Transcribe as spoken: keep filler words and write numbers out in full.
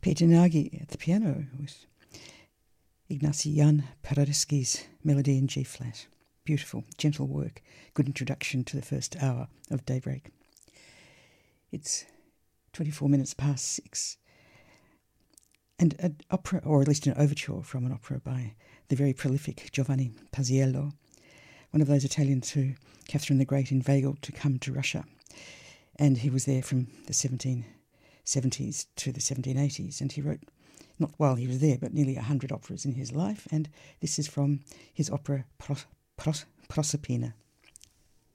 Peter Nagy at the piano with Ignacy Jan Paderewski's Melody in G-flat. Beautiful, gentle work. Good introduction to the first hour of Daybreak. It's twenty-four minutes past six. And an opera, or at least an overture from an opera by the very prolific Giovanni Paisiello, one of those Italians who Catherine the Great inveigled to come to Russia. And he was there from the seventeen seventies to the seventeen eighties, and he wrote, not while he was there, but nearly one hundred operas in his life, and this is from his opera Pros- Pros- Proserpina.